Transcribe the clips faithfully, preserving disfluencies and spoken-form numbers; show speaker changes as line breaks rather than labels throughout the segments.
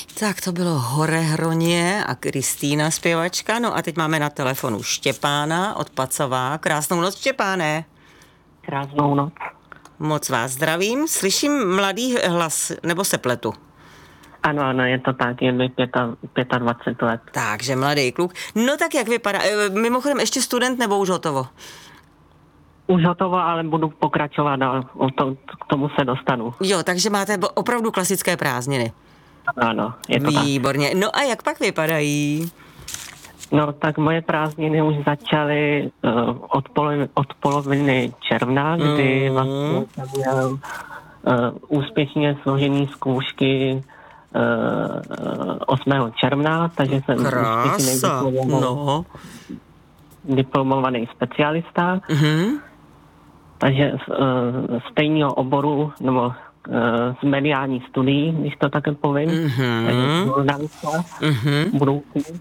Tak to bylo Horehroně a Kristýna zpěvačka. No a teď máme na telefonu Štěpána od Pacova. Krásnou noc, Štěpáne.
Krásnou noc.
Moc vás zdravím. Slyším mladý hlas, nebo se pletu?
Ano, ano, je to tak, je mi dvacet pět let.
Takže mladý kluk. No tak jak vypadá? Mimochodem ještě student nebo už hotovo?
Už hotovo, ale budu pokračovat a to, k tomu se dostanu.
Jo, takže máte opravdu klasické prázdniny.
Ano, je to
Výborně.
tak.
No a jak pak vypadají?
No tak moje prázdniny už začaly uh, od, polo- od poloviny června, kdy mm. vlastně jsem měl uh, úspěšně složený zkoušky uh, osmého června, takže jsem úspěšně diplomovaný,
no.
diplomovaný specialista.
Mm-hmm.
Takže z uh, stejného oboru, nebo z mediální studií, když to také povím,
mm-hmm.
takže žurnalista mm-hmm. budoucí.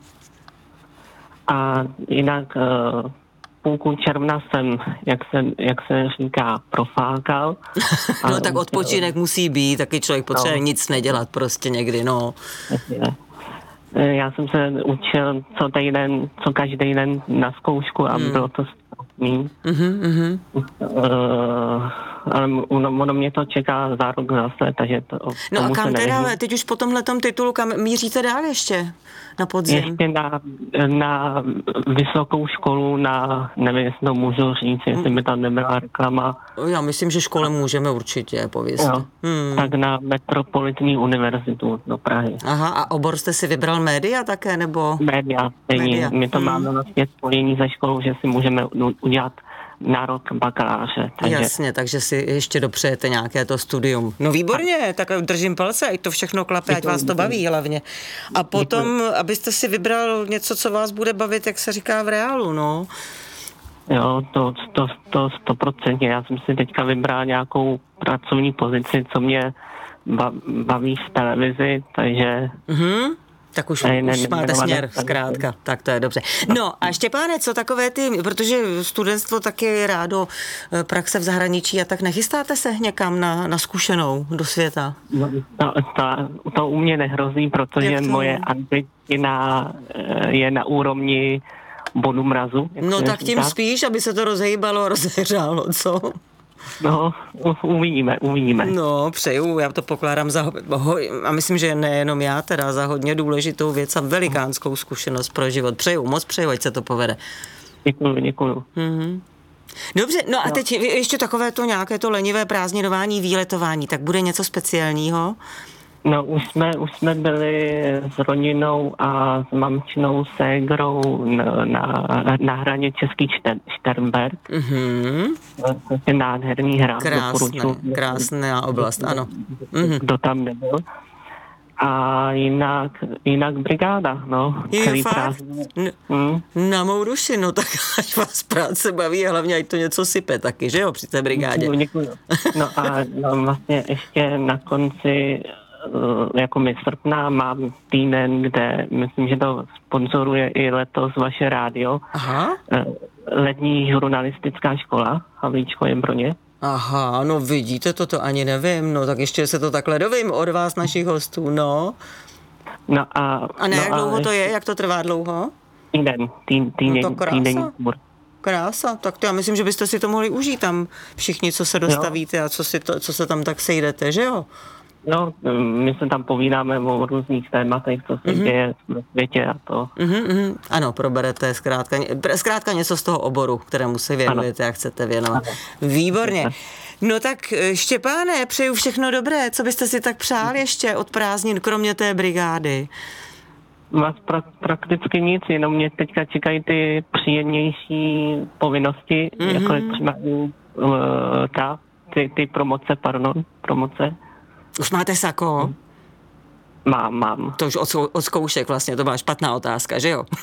A jinak uh, půlku června jsem, jak se, jak se říká, profákal.
No tak odpočinek musí být, taky člověk potřebuje no. nic nedělat prostě někdy, no.
Já jsem se učil co týden, co každý den na zkoušku a mm. bylo to státní.
Mm-hmm.
Uh, ale ono mě to čeká za rok zase, takže to...
No a kam teda, teď už po tomhletom titulu, kam míříte dál ještě? Na podzim?
Ještě na, na vysokou školu, na, nevím, jestli to můžu říct, jestli by tam nebyla reklama.
Já myslím, že škole můžeme určitě, povězte.
Hmm. Tak na Metropolitní univerzitu do Prahy.
Aha, a obor jste si vybral média také, nebo?
Média, stejně. My to hmm. máme vlastně spojení ze školou, že si můžeme udělat nárok bakaláře.
Takže... Jasně, takže si ještě dopřejete nějaké to studium. No výborně, tak držím palce, ať to všechno klape, ať vás to baví hlavně. A potom, abyste si vybral něco, co vás bude bavit, jak se říká v reálu, no.
Jo, to, to, to stoprocentně. Já jsem si teďka vybral nějakou pracovní pozici, co mě baví v televizi, takže...
Mhm. Tak už, ne, ne, už máte ne, směr, zkrátka. Tak to je dobře. No a Štěpáne, co takové ty, protože studentstvo taky je rádo praxe v zahraničí a tak nechystáte se někam na, na zkušenou do světa?
No, to, to, to u mě nehrozí, protože moje angličtina je na úrovni bodu mrazu.
No tak tím říká. Spíš, aby se to rozhejbalo, rozehřálo, co?
No, uvidíme, uvidíme.
No, přeju, já to pokládám za, a myslím, že nejenom já, teda za hodně důležitou věc a velikánskou zkušenost pro život. Přeju, moc přeju, ať se to povede.
Děkuju, děkuju.
Mm-hmm. Dobře, no a teď ještě takové to nějaké to lenivé prázdninování, výletování, tak bude něco speciálního?
No, už jsme, už jsme byli s rodinou a s mamčinou ségrou na, na, na hraně Český Šternberk.
Mm-hmm.
To je nádherný hrad.
Krásné, krásná oblast, ano.
Mm-hmm. Kdo tam nebyl. A jinak, jinak brigáda, no.
Je fakt? N- mm. Na mou duši, no tak ať vás práce baví a hlavně ať to něco sype taky, že jo, při té brigádě.
Děkuju, děkuju. No a no, vlastně ještě na konci jako mi srpna mám týden, kde myslím, že to sponzoruje i letos vaše rádio.
Aha.
Letní žurnalistická škola, Havlíčko je Broně.
Aha, no vidíte, toto ani nevím, no tak ještě se to takhle dovím od vás, našich hostů, no.
No a...
A ne,
no
jak dlouho to je, jak to trvá dlouho?
Týden, tý, týden,
no to
týden.
Krása, tak to já myslím, že byste si to mohli užít tam všichni, co se dostavíte jo. a co, si to, co se tam tak sejdete, že jo?
No, my se tam povídáme o různých tématech, co se mm-hmm. děje v světě a to.
Mm-hmm. Ano, proberete zkrátka, zkrátka něco z toho oboru, kterému se věnujete a chcete věnovat. Ano. Výborně. No tak Štěpáne, přeju všechno dobré. Co byste si tak přál ještě od prázdnin, kromě té brigády?
Vás pra, prakticky nic, jenom mě teďka čekají ty příjemnější povinnosti, mm-hmm. jako je třeba uh, ta, ty, ty promoce, pardon, promoce.
Už máte sako?
Mám, mám.
To už od, od zkoušek vlastně, to byla špatná otázka, že jo?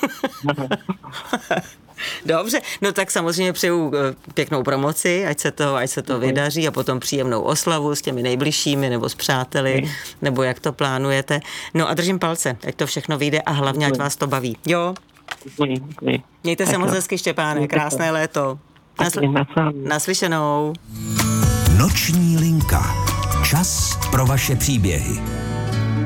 Dobře, no tak samozřejmě přeju pěknou promoci, ať se to, ať se to vydaří a potom příjemnou oslavu s těmi nejbližšími nebo s přáteli, nebo jak to plánujete. No a držím palce, ať to všechno vyjde a hlavně, ať vás to baví. Jo?
Děkuji, děkuji.
Mějte se moc hezky, Štěpáne, krásné léto. Nasl- naslyšenou.
Noční linka. Čas pro vaše příběhy.